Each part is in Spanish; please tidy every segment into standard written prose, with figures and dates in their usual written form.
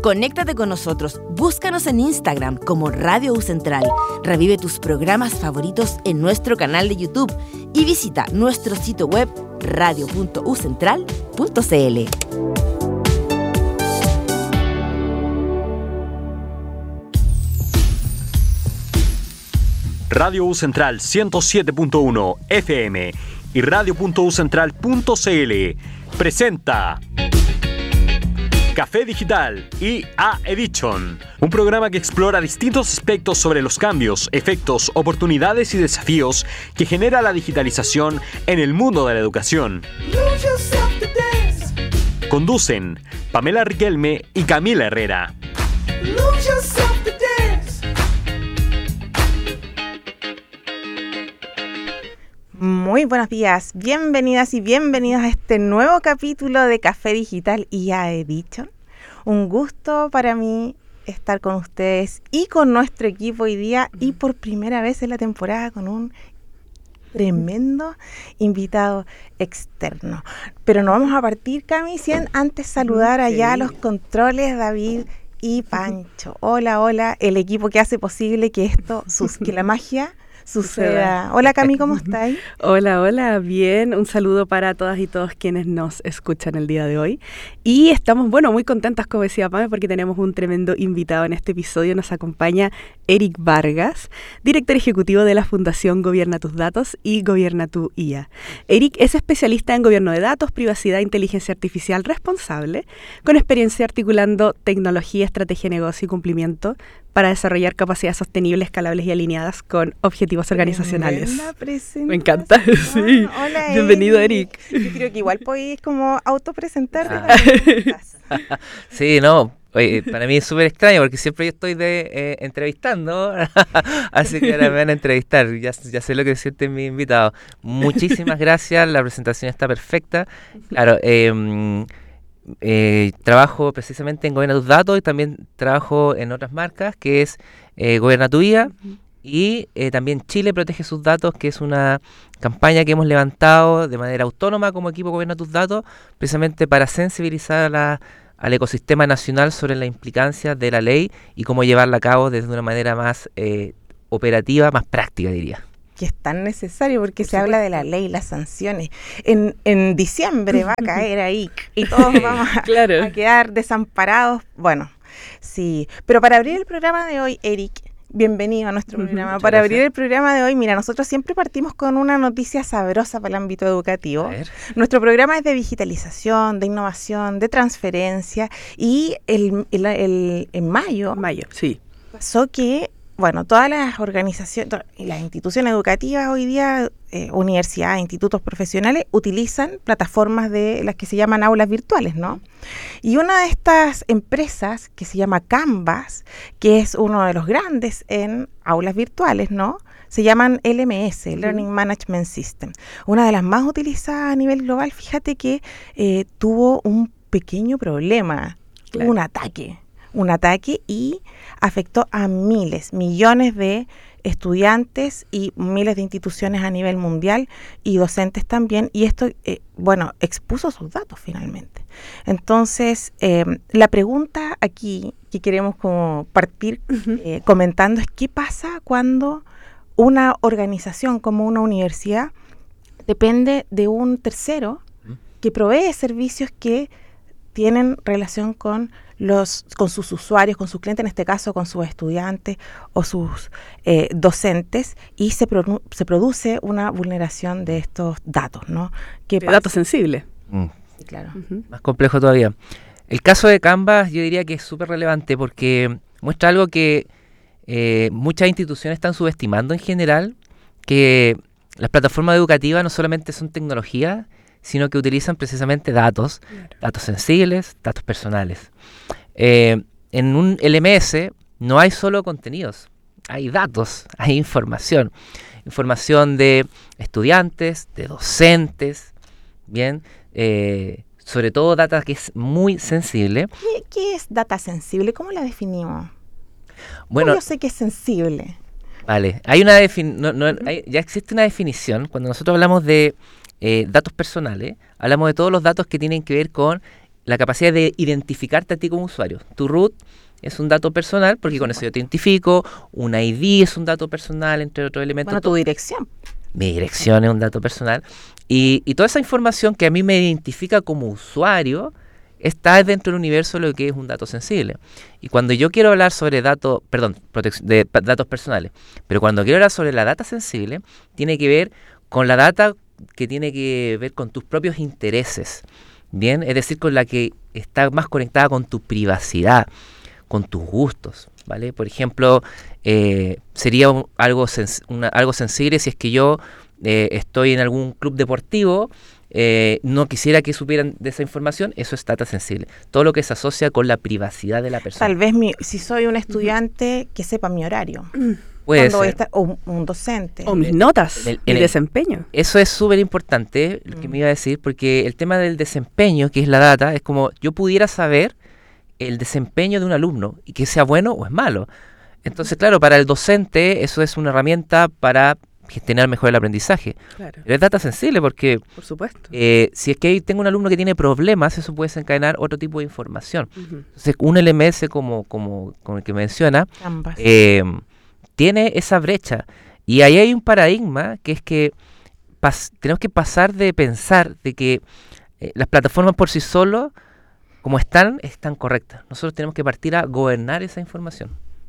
Conéctate con nosotros, búscanos en Instagram como Radio U Central, revive tus programas favoritos en nuestro canal de YouTube y visita nuestro sitio web radio.ucentral.cl. Radio U Central 107.1 FM y radio.ucentral.cl presenta Café Digital IA Edition, un programa que explora distintos aspectos sobre los cambios, efectos, oportunidades y desafíos que genera la digitalización en el mundo de la educación. Conducen Pamela Riquelme y Camila Herrera. Muy buenos días, bienvenidas y bienvenidos a este nuevo capítulo de Café Digital IA Edition. Un gusto para mí estar con ustedes y con nuestro equipo hoy día y por primera vez en la temporada con un tremendo invitado externo. Pero no vamos a partir, Cami, sin antes saludar allá a los controles, David y Pancho. Hola, el equipo que hace posible que esto, que la magia suceda. Hola Cami, ¿cómo estáis? Hola, bien. Un saludo para todas y todos quienes nos escuchan el día de hoy. Y estamos, muy contentas, como decía Pame, porque tenemos un tremendo invitado en este episodio. Nos acompaña Eric Vargas, director ejecutivo de la Fundación Gobierna Tus Datos y Gobierna Tu IA. Eric es especialista en gobierno de datos, privacidad e inteligencia artificial responsable, con experiencia articulando tecnología, estrategia, negocio y cumplimiento para desarrollar capacidades sostenibles, escalables y alineadas con objetivos organizacionales. Me encanta, sí. Hola, bienvenido, Eric. Yo creo que igual podéis como autopresentarte. Sí, no. Oye, para mí es súper extraño porque siempre yo estoy entrevistando, así que ahora me van a entrevistar, ya sé lo que siente mi invitado. Muchísimas gracias, la presentación está perfecta. Claro, trabajo precisamente en Gobierna Tus Datos y también trabajo en otras marcas, que es Gobierna Tu IA y también Chile Protege Sus Datos, que es una campaña que hemos levantado de manera autónoma como equipo Gobierna Tus Datos, precisamente para sensibilizar al ecosistema nacional sobre la implicancia de la ley y cómo llevarla a cabo desde una manera más operativa, más práctica, diría. Que es tan necesario porque se habla de la ley, las sanciones. En diciembre va a caer ahí y todos vamos a quedar desamparados. Bueno, sí. Pero para abrir el programa de hoy, Eric, bienvenido a nuestro programa. Para abrir el programa de hoy, mira, nosotros siempre partimos con una noticia sabrosa para el ámbito educativo. Nuestro programa es de digitalización, de innovación, de transferencia y en mayo sí, pasó que todas las organizaciones y las instituciones educativas hoy día, universidades, institutos profesionales, utilizan plataformas de las que se llaman aulas virtuales, ¿no? Y una de estas empresas, que se llama Canvas, que es uno de los grandes en aulas virtuales, ¿no? Se llaman LMS, Learning Management System. Una de las más utilizadas a nivel global, fíjate que tuvo un pequeño problema, un ataque y afectó a millones de estudiantes y miles de instituciones a nivel mundial y docentes también, y esto, expuso sus datos finalmente. Entonces, la pregunta aquí que queremos como partir comentando es qué pasa cuando una organización como una universidad depende de un tercero que provee servicios que tienen relación con sus usuarios, con sus clientes, en este caso con sus estudiantes o sus docentes, y se produce una vulneración de estos datos, ¿no? Datos sensibles. Sí, claro. Más complejo todavía. El caso de Canvas yo diría que es súper relevante porque muestra algo que muchas instituciones están subestimando en general, que las plataformas educativas no solamente son tecnología, sino que utilizan precisamente datos sensibles, datos personales. En un LMS no hay solo contenidos, hay datos, hay información de estudiantes, de docentes, bien, sobre todo data que es muy sensible. ¿Qué es data sensible? ¿Cómo la definimos? Bueno, yo sé que es sensible. Vale, hay ya existe una definición. Cuando nosotros hablamos de datos personales, hablamos de todos los datos que tienen que ver con la capacidad de identificarte a ti como usuario. Tu root es un dato personal, porque con eso yo te identifico, un ID es un dato personal, entre otros elementos. Bueno, tu dirección. Mi dirección es un dato personal. Y toda esa información que a mí me identifica como usuario está dentro del universo de lo que es un dato sensible. Y cuando yo quiero hablar sobre datos personales, pero cuando quiero hablar sobre la data sensible, tiene que ver con la data que tiene que ver con tus propios intereses, ¿bien? Es decir, con la que está más conectada con tu privacidad, con tus gustos, ¿vale? Por ejemplo, sería algo sensible si es que yo estoy en algún club deportivo, no quisiera que supieran de esa información, eso es data sensible. Todo lo que se asocia con la privacidad de la persona. Tal vez si soy un estudiante, que sepa mi horario. Puede Voy a ser. estar, o un docente. O mis notas, mi desempeño. Eso es súper importante, lo que me iba a decir, porque el tema del desempeño, que es la data, es como yo pudiera saber el desempeño de un alumno, y que sea bueno o es malo. Entonces, claro, para el docente eso es una herramienta para gestionar mejor el aprendizaje. Claro. Pero es data sensible porque Por supuesto. si es que tengo un alumno que tiene problemas, eso puede desencadenar otro tipo de información. Entonces, un LMS como el que menciona, Ambas. tiene esa brecha. Y ahí hay un paradigma que es que tenemos que pasar de pensar de que las plataformas por sí solas, como están correctas. Nosotros tenemos que partir a gobernar esa información.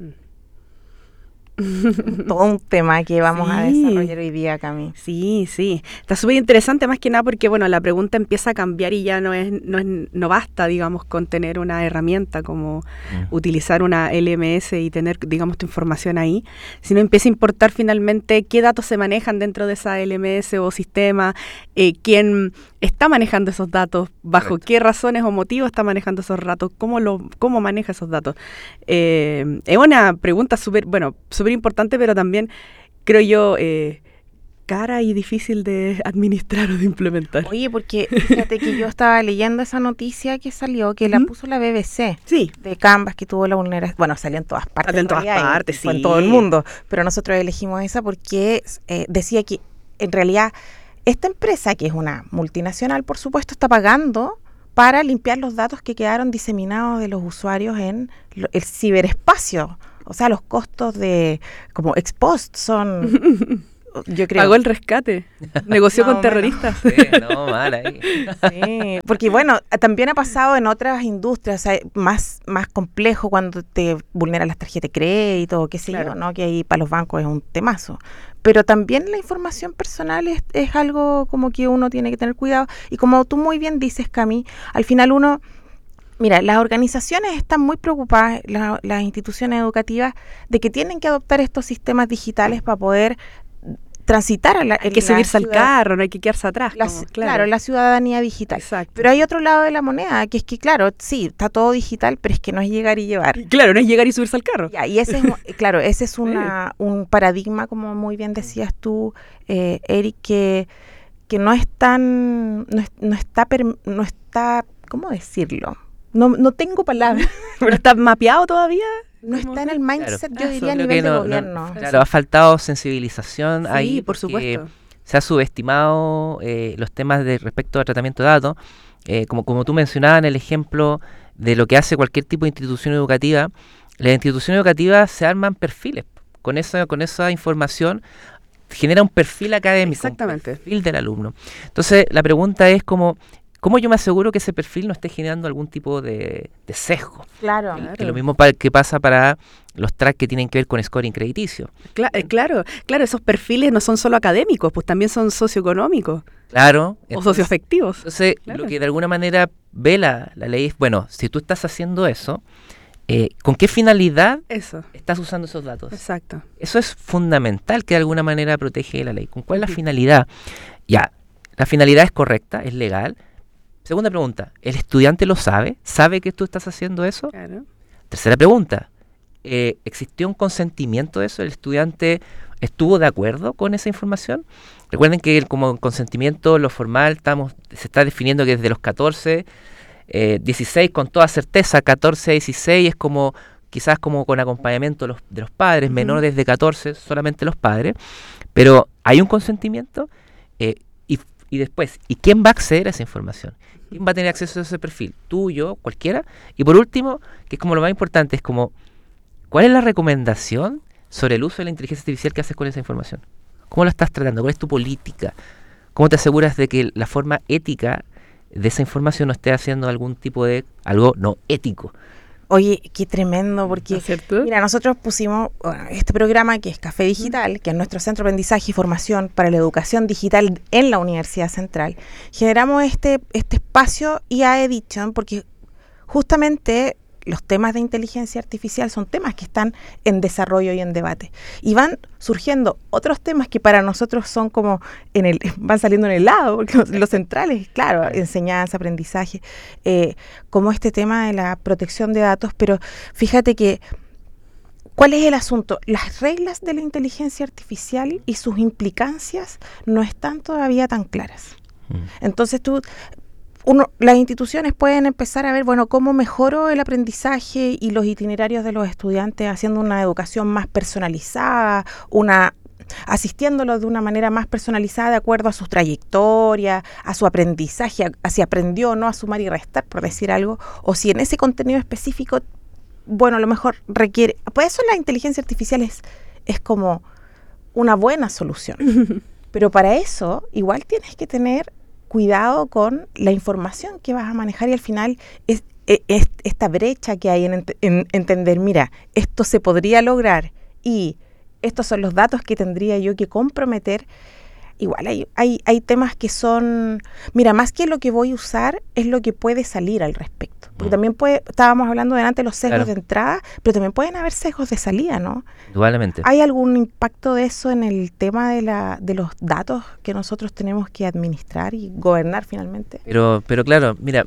Todo un tema que vamos a Sí. desarrollar hoy día, Cami. Sí, sí. Está súper interesante más que nada porque, bueno, la pregunta empieza a cambiar y ya no basta, digamos, con tener una herramienta como utilizar una LMS y tener, digamos, tu información ahí, sino empieza a importar finalmente qué datos se manejan dentro de esa LMS o sistema, quién está manejando esos datos, bajo Correcto. qué razones o motivos está manejando esos datos, cómo maneja esos datos. Es una pregunta súper importante, pero también, creo yo, cara y difícil de administrar o de implementar. Oye, porque fíjate que yo estaba leyendo esa noticia que salió, que la puso la BBC, Sí. de Canvas, que tuvo la vulneración. Bueno, salió en todas partes. Salió en todas realidad, y partes, fue sí. en todo el mundo. Pero nosotros elegimos esa porque decía que, en realidad, esta empresa, que es una multinacional, por supuesto, está pagando para limpiar los datos que quedaron diseminados de los usuarios en el ciberespacio. O sea, los costos de como ex post son, yo creo. Pagó el rescate, negoció Más con o menos. terroristas. Sí, no, mal ahí. Sí, porque bueno, también ha pasado en otras industrias, o sea, más complejo cuando te vulneran las tarjetas de crédito, o qué sé Claro. yo, ¿no? Que ahí para los bancos es un temazo. Pero también la información personal es algo como que uno tiene que tener cuidado. Y como tú muy bien dices, Cami, al final uno... Mira, las organizaciones están muy preocupadas, las instituciones educativas, de que tienen que adoptar estos sistemas digitales para poder transitar a Hay que subirse al carro, no hay que quedarse atrás. claro, la ciudadanía digital. Exacto. Pero hay otro lado de la moneda, que es que, claro, sí, está todo digital, pero es que no es llegar y llevar. Claro, no es llegar y subirse al carro. Ya, y ese es, claro, ese es un paradigma, como muy bien decías tú, Eric, que no es tan, no está, ¿cómo decirlo? No tengo palabras. ¿Pero está mapeado todavía? No está en el mindset, Claro. yo diría, a Creo nivel que de gobierno. Claro, ha faltado sensibilización Sí, ahí. por porque supuesto. Se ha subestimado los temas respecto al tratamiento de datos. Como tú mencionabas en el ejemplo de lo que hace cualquier tipo de institución educativa, las instituciones educativas se arman perfiles. Con esa información genera un perfil académico, Exactamente. un perfil del alumno. Entonces, la pregunta es ¿cómo yo me aseguro que ese perfil no esté generando algún tipo de sesgo? Claro. Que lo mismo que pasa para los tracks que tienen que ver con scoring crediticio. Claro, esos perfiles no son solo académicos, pues también son socioeconómicos Claro. o socioafectivos. Entonces, Claro. lo que de alguna manera ve la ley es, bueno, si tú estás haciendo eso, ¿con qué finalidad Eso, estás usando esos datos? exacto. Eso es fundamental, que de alguna manera protege la ley. ¿Con cuál es la finalidad? Ya, la finalidad es correcta, es legal. Segunda pregunta, ¿el estudiante lo sabe? ¿Sabe que tú estás haciendo eso? Claro. Tercera pregunta, ¿existió un consentimiento de eso? ¿El estudiante estuvo de acuerdo con esa información? Recuerden que como consentimiento, lo formal, se está definiendo que desde los 14, 16 con toda certeza, 14 a 16 es como quizás como con acompañamiento de los padres, menor desde 14, solamente los padres, pero hay un consentimiento y después, ¿y quién va a acceder a esa información? ¿Quién va a tener acceso a ese perfil? ¿Tú, yo, cualquiera? Y por último, que es como lo más importante, es como, ¿cuál es la recomendación sobre el uso de la inteligencia artificial que haces con esa información? ¿Cómo la estás tratando? ¿Cuál es tu política? ¿Cómo te aseguras de que la forma ética de esa información no esté haciendo algún tipo de algo no ético? Oye, qué tremendo, porque ¿No es cierto? mira, nosotros pusimos este programa que es Café Digital, que es nuestro centro de aprendizaje y formación para la educación digital en la Universidad Central. Generamos este espacio IA Edition porque justamente los temas de inteligencia artificial son temas que están en desarrollo y en debate. Y van surgiendo otros temas que para nosotros son como van saliendo en el lado, porque los centrales, claro, enseñanza, aprendizaje, como este tema de la protección de datos, pero fíjate que ¿cuál es el asunto? Las reglas de la inteligencia artificial y sus implicancias no están todavía tan claras. Entonces las instituciones pueden empezar a ver, bueno, cómo mejoro el aprendizaje y los itinerarios de los estudiantes haciendo una educación más personalizada, asistiéndolos de una manera más personalizada de acuerdo a su trayectoria, a su aprendizaje, a si aprendió o no a sumar y restar, por decir algo, o si en ese contenido específico, bueno, a lo mejor requiere. Pues eso la inteligencia artificial es como una buena solución. Pero para eso igual tienes que tener cuidado con la información que vas a manejar y al final es esta brecha que hay en entender, mira, esto se podría lograr y estos son los datos que tendría yo que comprometer. Igual hay temas que son, mira, más que lo que voy a usar es lo que puede salir al respecto. Porque también estábamos hablando delante de los sesgos de entrada, pero también pueden haber sesgos de salida, ¿no? Indudablemente. ¿Hay algún impacto de eso en el tema de los datos que nosotros tenemos que administrar y gobernar finalmente? Pero claro, mira,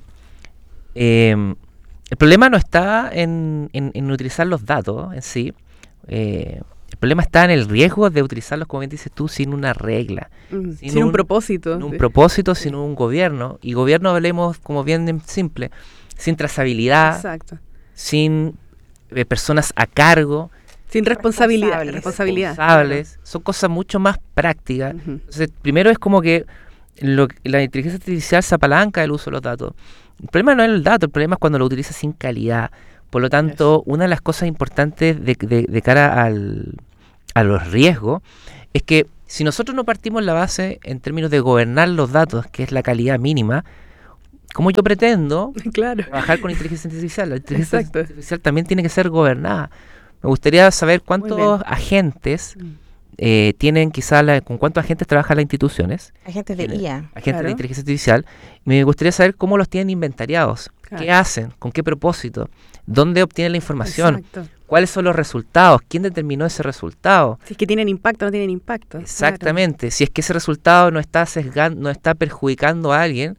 el problema no está en utilizar los datos en sí. El problema está en el riesgo de utilizarlos, como bien dices tú, sin una regla. Sin un propósito. Sin un propósito, sin un gobierno. Y gobierno hablemos como bien simple, sin trazabilidad, exacto, sin personas a cargo. Sin responsabilidad. Responsables. Son cosas mucho más prácticas. Entonces, primero es como que la inteligencia artificial se apalanca del uso de los datos. El problema no es el dato, el problema es cuando lo utiliza sin calidad. Por lo tanto, una de las cosas importantes de cara a los riesgos es que si nosotros no partimos la base en términos de gobernar los datos, que es la calidad mínima, ¿cómo yo pretendo trabajar con inteligencia artificial? La inteligencia artificial también tiene que ser gobernada. Me gustaría saber cuántos agentes tienen, con cuántos agentes trabajan las instituciones. Agentes de IA. Agentes de inteligencia artificial. Me gustaría saber cómo los tienen inventariados. ¿Qué hacen? ¿Con qué propósito? ¿Dónde obtienen la información? Exacto. ¿Cuáles son los resultados? ¿Quién determinó ese resultado? Si es que tienen impacto o no tienen impacto. Exactamente. Si es que ese resultado no está sesgando, no está perjudicando a alguien,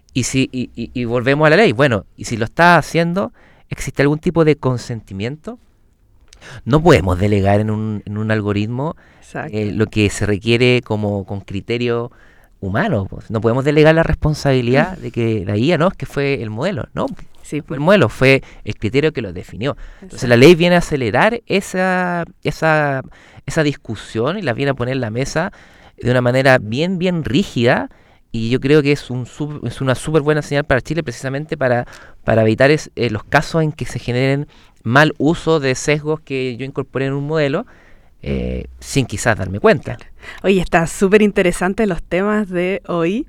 y volvemos a la ley. Bueno, y si lo está haciendo, ¿existe algún tipo de consentimiento? No podemos delegar en un algoritmo lo que se requiere como con criterio humano. Pues. No podemos delegar la responsabilidad de que la IA que fue el modelo. No, sí, fue el modelo, fue el criterio que lo definió. Entonces la ley viene a acelerar esa discusión y la viene a poner en la mesa de una manera bien rígida. Y yo creo que es una súper buena señal para Chile, precisamente para evitar los casos en que se generen mal uso de sesgos que yo incorporé en un modelo sin quizás darme cuenta. Oye, está súper interesante los temas de hoy.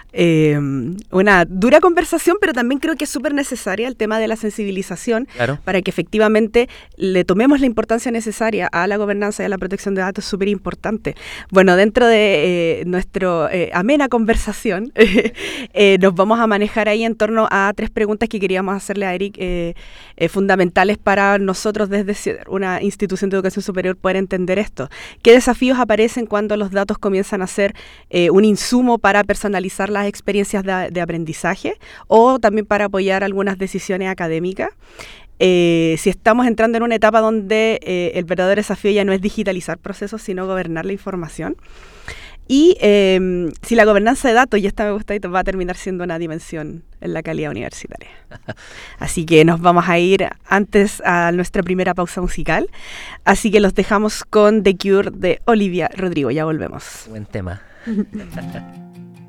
Una dura conversación, pero también creo que es súper necesaria el tema de la sensibilización para que efectivamente le tomemos la importancia necesaria a la gobernanza y a la protección de datos, súper importante. Bueno, dentro de nuestra amena conversación, nos vamos a manejar ahí en torno a 3 preguntas que queríamos hacerle a Eric, fundamentales para nosotros desde una institución de educación superior poder entender esto. ¿Qué desafíos aparecen cuando los datos comienzan a ser un insumo para personalizar las experiencias de aprendizaje o también para apoyar algunas decisiones académicas? Si estamos entrando en una etapa donde el verdadero desafío ya no es digitalizar procesos, sino gobernar la información. Y si la gobernanza de datos, y esta me gusta, va a terminar siendo una dimensión en la calidad universitaria. Así que nos vamos a ir antes a nuestra primera pausa musical. Así que los dejamos con The Cure de Olivia Rodrigo. Ya volvemos. Buen tema.